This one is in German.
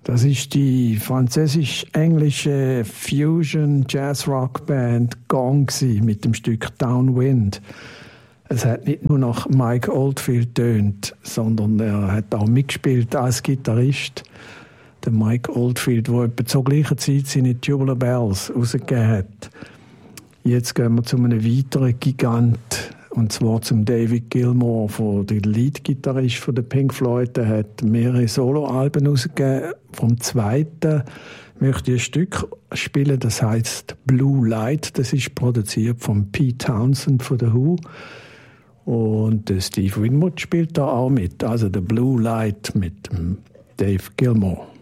Das ist die französisch-englische Fusion-Jazz-Rock-Band Gong mit dem Stück Downwind. Es hat nicht nur nach Mike Oldfield tönt, sondern er hat auch mitgespielt als Gitarrist. Der Mike Oldfield, der etwa zur gleichen Zeit seine Tubular Bells rausgegeben hat. Jetzt gehen wir zu einem weiteren Gigant, und zwar zum David Gilmour, der Lead-Gitarrist von der Pink Floyd. Der hat mehrere Soloalben rausgegeben. Vom zweiten möchte ich ein Stück spielen, das heißt Blue Light. Das ist produziert von Pete Townsend von The Who. Und Steve Winwood spielt da auch mit. Also der Blue Light mit Dave Gilmour.